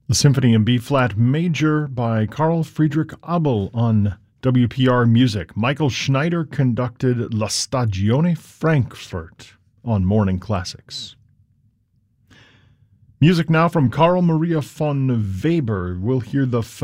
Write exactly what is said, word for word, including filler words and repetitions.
The Symphony in B-flat major by Carl Friedrich Abel on W P R Music. Michael Schneider conducted La Stagione Frankfurt on Morning Classics. Music now from Carl Maria von Weber. We'll hear the